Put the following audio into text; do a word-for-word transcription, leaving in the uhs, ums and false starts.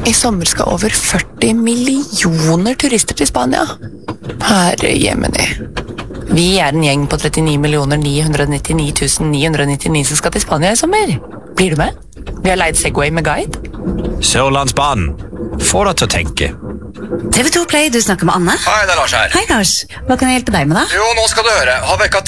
I sommer skal over førti millioner turister til Spania. Herre jemini. Vi er en gjeng på trettini millioner ni hundre nittini tusen ni hundre nittini som skal til Spania I sommer. Blir du med? Vi har leid Segway med guide. Sørlandsbanen. Få deg til å tenke. T V to Play, du snakker med Anne. Hei, det er Lars her. Hei Lars, hva kan jeg hjelpe deg med da? Jo, nå skal du høre. Har vekka